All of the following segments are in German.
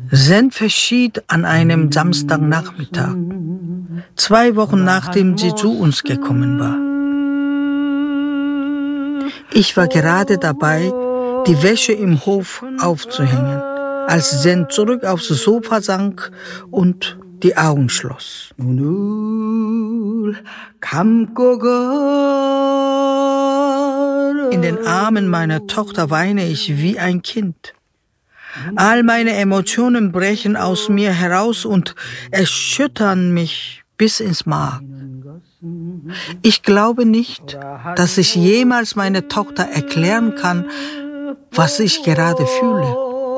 Zen verschied an einem Samstagnachmittag, 2 Wochen nachdem sie zu uns gekommen war. Ich war gerade dabei, die Wäsche im Hof aufzuhängen, als Zen zurück aufs Sofa sank und die Augen schloss. In den Armen meiner Tochter weine ich wie ein Kind. All meine Emotionen brechen aus mir heraus und erschüttern mich bis ins Mark. Ich glaube nicht, dass ich jemals meiner Tochter erklären kann, was ich gerade fühle.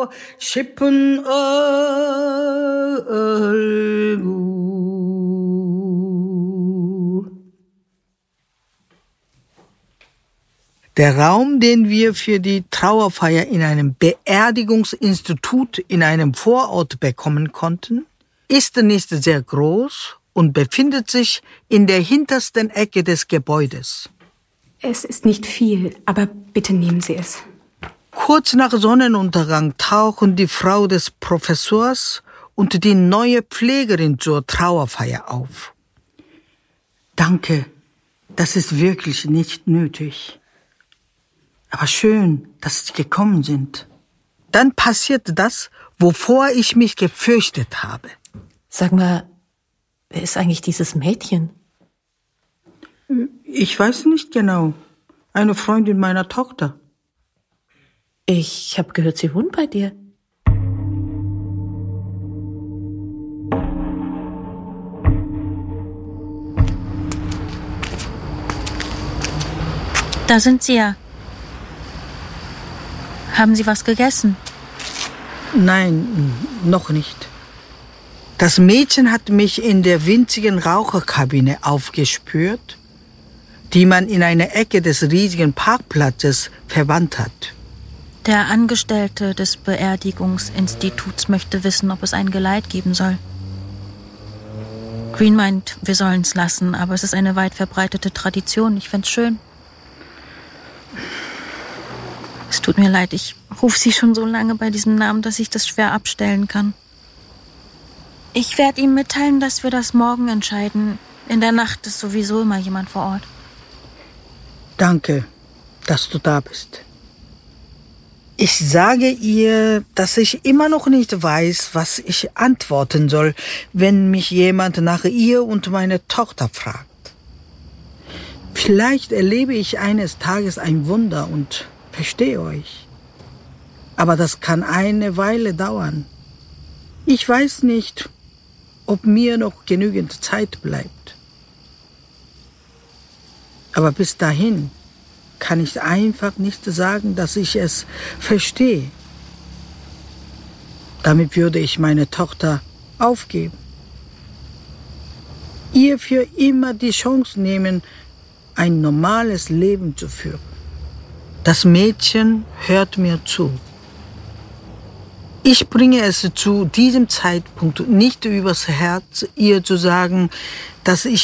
Der Raum, den wir für die Trauerfeier in einem Beerdigungsinstitut in einem Vorort bekommen konnten, ist nicht sehr groß und befindet sich in der hintersten Ecke des Gebäudes. Es ist nicht viel, aber bitte nehmen Sie es. Kurz nach Sonnenuntergang tauchen die Frau des Professors und die neue Pflegerin zur Trauerfeier auf. Danke, das ist wirklich nicht nötig. Aber schön, dass Sie gekommen sind. Dann passiert das, wovor ich mich gefürchtet habe. Sag mal, wer ist eigentlich dieses Mädchen? Ich weiß nicht genau. Eine Freundin meiner Tochter. Ich habe gehört, sie wohnt bei dir. Da sind Sie ja. Haben Sie was gegessen? Nein, noch nicht. Das Mädchen hat mich in der winzigen Raucherkabine aufgespürt, die man in einer Ecke des riesigen Parkplatzes verwandt hat. Der Angestellte des Beerdigungsinstituts möchte wissen, ob es ein Geleit geben soll. Green meint, wir sollen es lassen, aber es ist eine weit verbreitete Tradition. Ich find's schön. Es tut mir leid, ich rufe Sie schon so lange bei diesem Namen, dass ich das schwer abstellen kann. Ich werde ihm mitteilen, dass wir das morgen entscheiden. In der Nacht ist sowieso immer jemand vor Ort. Danke, dass du da bist. Ich sage ihr, dass ich immer noch nicht weiß, was ich antworten soll, wenn mich jemand nach ihr und meiner Tochter fragt. Vielleicht erlebe ich eines Tages ein Wunder und verstehe euch. Aber das kann eine Weile dauern. Ich weiß nicht, ob mir noch genügend Zeit bleibt. Aber bis dahin kann ich einfach nicht sagen, dass ich es verstehe. Damit würde ich meine Tochter aufgeben. Ihr für immer die Chance nehmen, ein normales Leben zu führen. Das Mädchen hört mir zu. Ich bringe es zu diesem Zeitpunkt nicht übers Herz, ihr zu sagen, dass ich